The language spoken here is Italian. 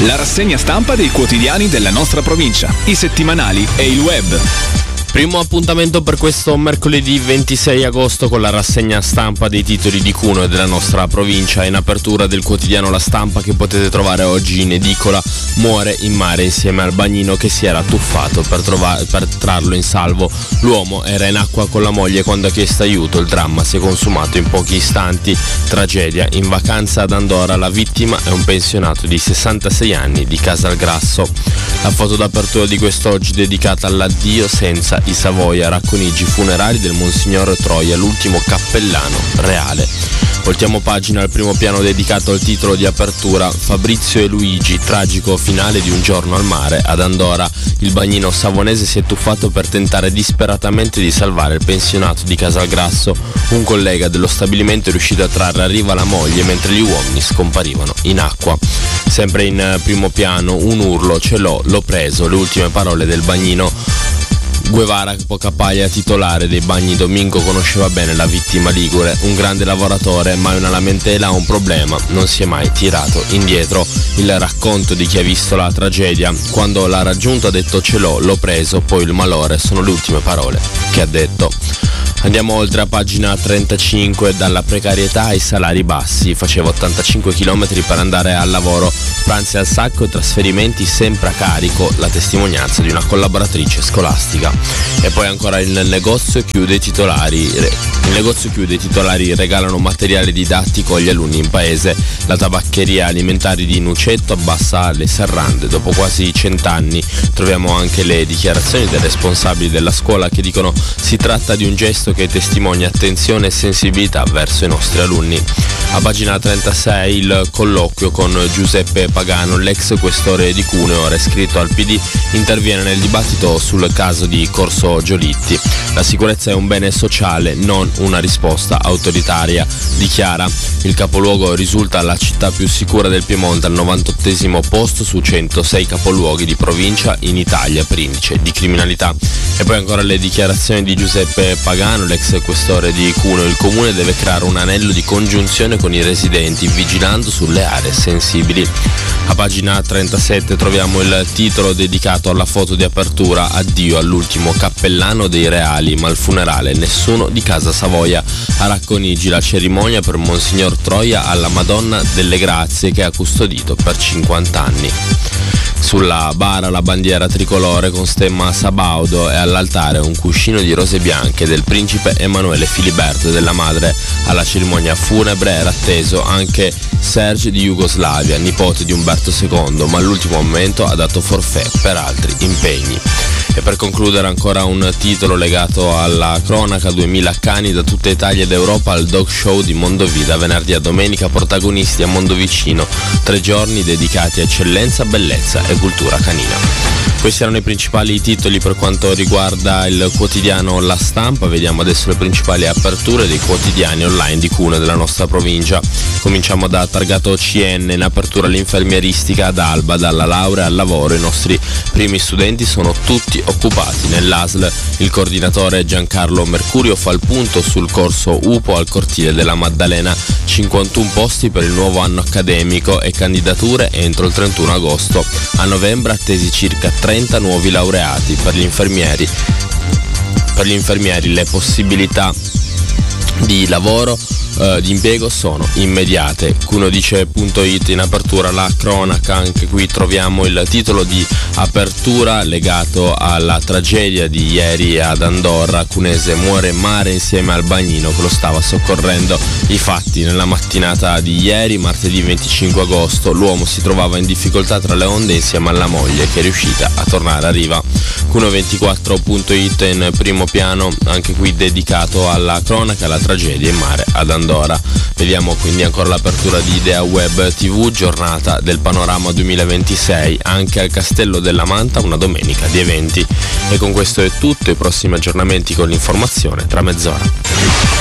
La rassegna stampa dei quotidiani della nostra provincia, i settimanali e il web. Primo appuntamento per questo mercoledì 26 agosto con la rassegna stampa dei titoli di Cuneo e della nostra provincia. In apertura del quotidiano La Stampa, che potete trovare oggi in edicola, muore in mare insieme al bagnino che si era tuffato per trarlo in salvo. L'uomo era in acqua con la moglie quando ha chiesto aiuto, il dramma si è consumato in pochi istanti. Tragedia in vacanza ad Andorra, la vittima è un pensionato di 66 anni di Casalgrasso. La foto d'apertura di quest'oggi dedicata all'addio senza i Savoia, racconigi funerari del Monsignor Troia, l'ultimo cappellano reale. Voltiamo pagina al primo piano dedicato al titolo di apertura: Fabrizio e Luigi, tragico finale di un giorno al mare ad Andorra. Il bagnino savonese si è tuffato per tentare disperatamente di salvare il pensionato di Casalgrasso. Un collega dello stabilimento è riuscito a trarre a riva la moglie mentre gli uomini scomparivano in acqua. Sempre in primo piano un urlo: ce l'ho preso, le ultime parole del bagnino. Guevara, Pocapaglia, titolare dei bagni Domingo, conosceva bene la vittima ligure, un grande lavoratore, mai una lamentela, un problema, non si è mai tirato indietro. Il racconto di chi ha visto la tragedia: quando l'ha raggiunto ha detto ce l'ho preso, poi il malore, sono le ultime parole che ha detto. Andiamo oltre a pagina 35, dalla precarietà ai salari bassi, faceva 85 km per andare al lavoro, pranzi al sacco e trasferimenti sempre a carico, la testimonianza di una collaboratrice scolastica. E poi ancora il negozio chiude, i titolari regalano materiale didattico agli alunni in paese, la tabaccheria alimentari di Nucetto abbassa le serrande dopo quasi 100 anni. Troviamo anche le dichiarazioni dei responsabili della scuola che dicono si tratta di un gesto che testimonia attenzione e sensibilità verso i nostri alunni. A pagina 36 il colloquio con Giuseppe Pagano, l'ex questore di Cuneo, ora iscritto al PD, interviene nel dibattito sul caso di Corso Giolitti. La sicurezza è un bene sociale, non una risposta autoritaria, dichiara. Il capoluogo risulta la città più sicura del Piemonte, al 98esimo posto su 106 capoluoghi di provincia in Italia per indice di criminalità. E poi ancora le dichiarazioni di Giuseppe Pagano, l'ex questore di Cuneo: il comune deve creare un anello di congiunzione con i residenti, vigilando sulle aree sensibili. A pagina 37 troviamo il titolo dedicato alla foto di apertura: addio all'ultimo cappellano dei reali, ma al funerale nessuno di Casa Savoia. A Racconigi la cerimonia per Monsignor Troia alla Madonna delle Grazie, che ha custodito per 50 anni. Sulla bara la bandiera tricolore con stemma sabaudo e all'altare un cuscino di rose bianche del principe Emanuele Filiberto e della madre. Alla cerimonia funebre era atteso anche Serge di Jugoslavia, nipote di Umberto II, ma all'ultimo momento ha dato forfait per altri impegni. E per concludere ancora un titolo legato alla cronaca: 2000 cani da tutta Italia ed Europa al dog show di Mondovì, da venerdì a domenica, protagonisti a Mondovicino, 3 giorni dedicati a eccellenza, bellezza e cultura canina. Questi erano i principali titoli per quanto riguarda il quotidiano La Stampa. Vediamo adesso le principali aperture dei quotidiani online di Cuneo e della nostra provincia. Cominciamo da Targato CN, in apertura l'infermieristica ad Alba, dalla laurea al lavoro, i nostri primi studenti sono tutti occupati nell'ASL. Il coordinatore Giancarlo Mercurio fa il punto sul corso UPO al cortile della Maddalena, 51 posti per il nuovo anno accademico e candidature entro il 31 agosto. A novembre attesi circa 30 nuovi laureati. Per gli infermieri le possibilità di lavoro di impiego sono immediate. Cunodice.it, in apertura la cronaca, anche qui troviamo il titolo di apertura legato alla tragedia di ieri ad Andorra. Cunese muore in mare insieme al bagnino che lo stava soccorrendo. I fatti: nella mattinata di ieri, martedì 25 agosto, l'uomo si trovava in difficoltà tra le onde insieme alla moglie, che è riuscita a tornare a riva. Cuneo24.it, in primo piano, anche qui dedicato alla cronaca, alla tragedia in mare ad Andorra. Vediamo quindi ancora l'apertura di Idea Web TV, giornata del Panorama 2026, anche al Castello della Manta una domenica di eventi. E con questo è tutto, i prossimi aggiornamenti con l'informazione tra mezz'ora.